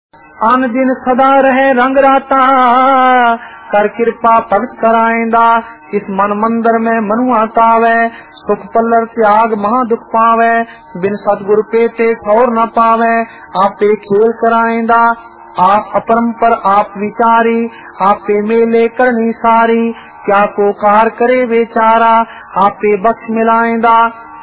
अन दिन सदा रहे रंग राता, कर कृपा भगत कराएंदा। इस मन मंदिर में मनुआ तावे, सुख पल्लर त्याग महा दुख पावे। बिन सतगुरु पेटे ठौर न पावे, आपे खेल कराएंदा। आप अपरंपर आप विचारी, आपे मेले करनी सारी। क्या को कार करे बेचारा, आपे बख्श मिलाएंदा।